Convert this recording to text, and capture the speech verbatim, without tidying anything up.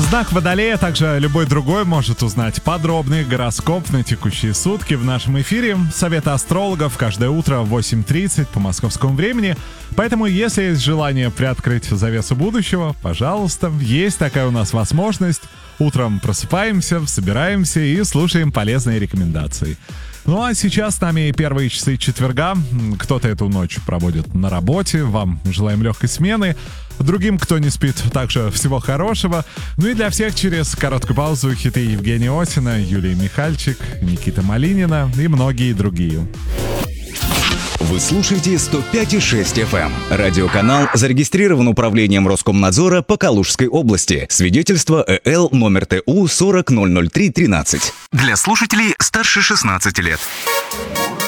Знак Водолея, также любой другой, может узнать подробный гороскоп на текущие сутки в нашем эфире. Советы астрологов каждое утро в восемь тридцать по московскому времени. Поэтому, если есть желание приоткрыть завесу будущего, пожалуйста, есть такая у нас возможность. Утром просыпаемся, собираемся и слушаем полезные рекомендации. Ну а сейчас с нами первые часы четверга. Кто-то эту ночь проводит на работе. Вам желаем легкой смены. Другим, кто не спит, также всего хорошего. Ну и для всех через короткую паузу хиты Евгения Осина, Юлии Михальчик, Никита Малинина и многие другие. Вы слушаете сто пять и шесть эф эм. Радиоканал зарегистрирован управлением Роскомнадзора по Калужской области. Свидетельство э эл номер тэ у сорок ноль ноль три тринадцать. Для слушателей старше шестнадцати лет.